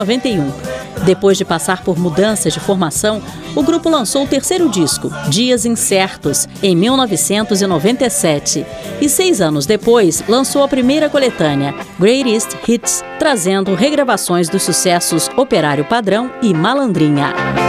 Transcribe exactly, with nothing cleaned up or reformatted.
noventa e um. Depois de passar por mudanças de formação, o grupo lançou o terceiro disco, Dias Incertos, em mil novecentos e noventa e sete. E seis anos depois, lançou a primeira coletânea, Greatest Hits, trazendo regravações dos sucessos Operário Padrão e Malandrinha.